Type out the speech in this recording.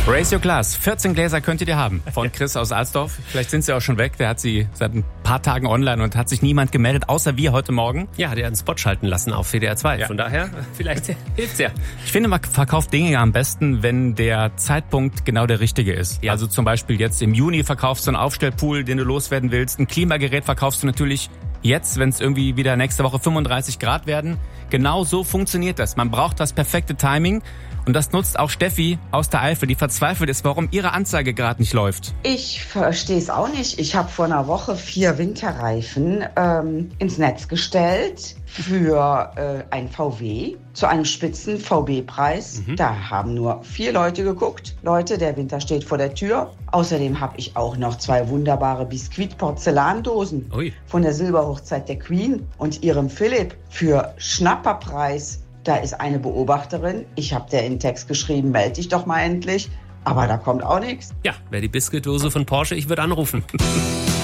Raise Your Glass. 14 Gläser könntet ihr haben. Von Chris aus Alsdorf. Vielleicht sind sie auch schon weg. Der hat sie seit ein paar Tagen online und hat sich niemand gemeldet, außer wir heute Morgen. Ja, hat er einen Spot schalten lassen auf WDR 2. Ja. Von daher, vielleicht hilft's ja. Ich finde, man verkauft Dinge ja am besten, wenn der Zeitpunkt genau der richtige ist. Ja. Also zum Beispiel jetzt im Juni verkaufst du einen Aufstellpool, den du loswerden willst. Ein Klimagerät verkaufst du natürlich jetzt, wenn es irgendwie wieder nächste Woche 35 Grad werden. Genau so funktioniert das. Man braucht das perfekte Timing. Und das nutzt auch Steffi aus der Eifel, die verzweifelt ist, warum ihre Anzeige gerade nicht läuft. Ich verstehe es auch nicht. Ich habe vor einer Woche 4 Winterreifen ins Netz gestellt für ein VW zu einem spitzen VB-Preis. Da haben nur 4 Leute geguckt. Leute, der Winter steht vor der Tür. Außerdem habe ich auch noch 2 wunderbare Biskuit-Porzellandosen von der Silberhochzeit der Queen und ihrem Philipp für Schnapperpreis. Da ist eine Beobachterin. Ich habe der in Text geschrieben, melde dich doch mal endlich. Aber da kommt auch nichts. Ja, wäre die Biskuitdose von Porsche, ich würde anrufen.